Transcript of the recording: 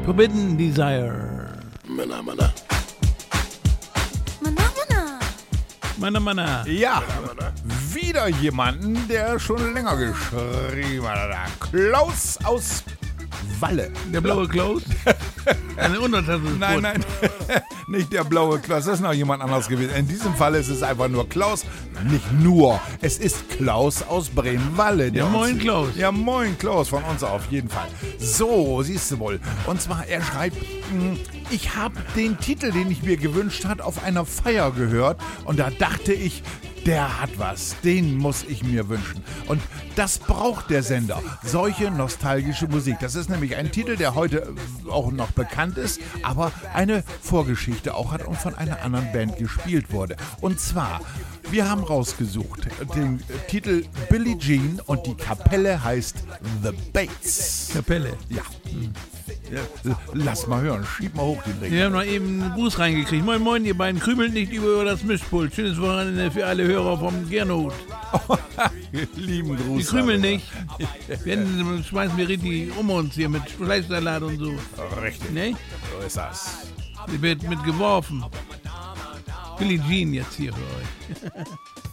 Forbidden Desire. Männer, Männer. Manna. Ja, wieder jemanden, der schon länger geschrieben hat. Klaus aus Walle. Der blaue Klaus? Eine Untertasse. Nein, nicht der blaue Klaus, das ist noch jemand anderes gewesen. In diesem Fall ist es einfach nur Klaus, nicht nur. Es ist Klaus aus Bremen-Walle. Ja, moin Klaus. Ja, moin Klaus, von uns auf jeden Fall. So, siehst du wohl. Und zwar, er schreibt, ich habe den Titel, den ich mir gewünscht habe, auf einer Feier gehört. Und da dachte ich, der hat was, den muss ich mir wünschen. Und das braucht der Sender, solche nostalgische Musik. Das ist nämlich ein Titel, der heute auch noch bekannt ist, aber eine Vorgeschichte auch hat und von einer anderen Band gespielt wurde. Und zwar, wir haben rausgesucht den Titel Billie Jean und die Kapelle heißt The Bates. Kapelle. Ja. Lass mal hören, schieb mal hoch den Ring. Wir haben noch eben einen Gruß reingekriegt. Moin, moin, ihr beiden. Krümelt nicht über das Mischpult. Schönes Wochenende für alle Hörer vom Gernot. Lieben Gruß. Die krümeln nicht. Wir schmeißen wir richtig um uns hier mit Fleischsalat und so. Richtig. Ne? So ist das. Sie wird mit geworfen. Billie Jean jetzt hier für euch.